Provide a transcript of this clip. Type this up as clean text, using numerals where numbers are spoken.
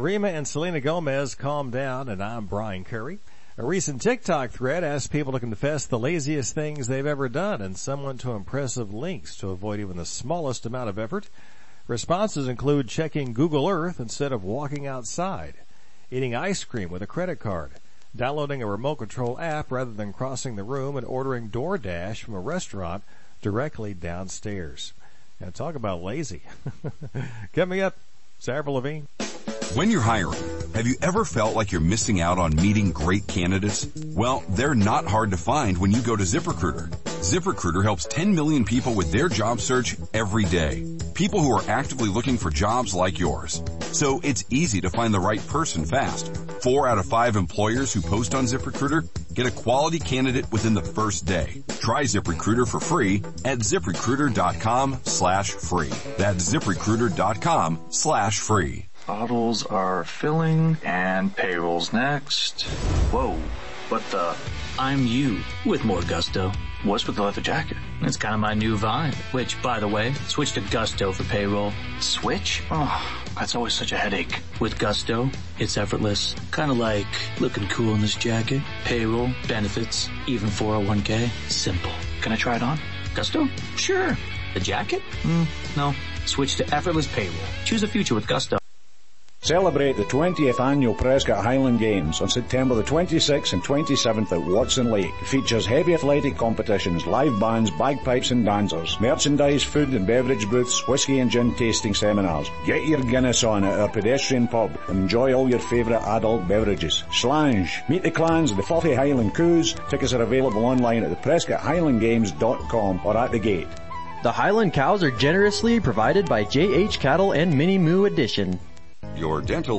Rima and Selena Gomez, Calm Down, and I'm Brian Curry. A recent TikTok thread asked people to confess the laziest things they've ever done, and some went to impressive lengths to avoid even the smallest amount of effort. Responses include checking Google Earth instead of walking outside, eating ice cream with a credit card, downloading a remote control app rather than crossing the room, and ordering DoorDash from a restaurant directly downstairs. Now talk about lazy. Coming up, Avril Lavigne. When you're hiring, have you ever felt like you're missing out on meeting great candidates? Well, they're not hard to find when you go to ZipRecruiter. ZipRecruiter helps 10 million people with their job search every day. People who are actively looking for jobs like yours. So it's easy to find the right person fast. 4 out of 5 employers who post on ZipRecruiter get a quality candidate within the first day. Try ZipRecruiter for free at ZipRecruiter.com/free. That's ZipRecruiter.com/free. Bottles are filling and payroll's next. Whoa, what the? I'm you with more gusto. What's with the leather jacket? It's kind of my new vibe, which, by the way, switch to Gusto for payroll. Switch? Oh, that's always such a headache. With Gusto, it's effortless. Kind of like looking cool in this jacket. Payroll, benefits, even 401k. Simple. Can I try it on? Gusto? Sure. The jacket? No. Switch to effortless payroll. Choose a future with Gusto. Celebrate the 20th annual Prescott Highland Games on September the 26th and 27th at Watson Lake. It features heavy athletic competitions, live bands, bagpipes and dancers, merchandise, food and beverage booths, whiskey and gin tasting seminars. Get your Guinness on at our pedestrian pub and enjoy all your favourite adult beverages. Slange. Meet the clans of the 40 Highland Coups. Tickets are available online at the PrescottHighlandGames.com or at the gate. The Highland Cows are generously provided by J.H. Cattle and Mini Moo Edition. Your dental